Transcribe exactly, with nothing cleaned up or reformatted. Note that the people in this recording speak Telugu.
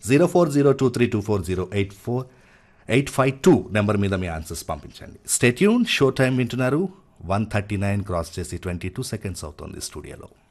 Zero four zero two three two four zero eight four eight five two number మీద మీ ఆన్సర్స్ పంపించండి. స్టేట్యూన్ షో టైం వింటున్నారు. వన్ థర్టీ నైన్ క్రాస్ చేసి ట్వంటీ టూ సెకండ్స్ అవుతుంది స్టూడియోలో.